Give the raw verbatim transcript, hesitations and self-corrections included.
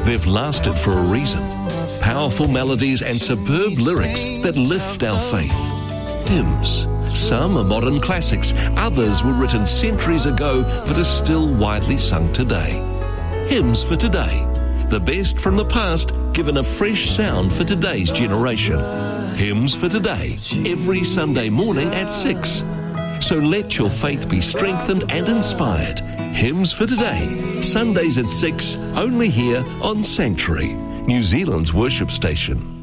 They've lasted for a reason. Powerful melodies and superb lyrics that lift our faith. Hymns. Some are modern classics. Others were written centuries ago but are still widely sung today. Hymns for today. The best from the past given a fresh sound for today's generation. Hymns for today. Every Sunday morning at six. So let your faith be strengthened and inspired. Hymns for Today, Sundays at six, only here on Sanctuary, New Zealand's worship station.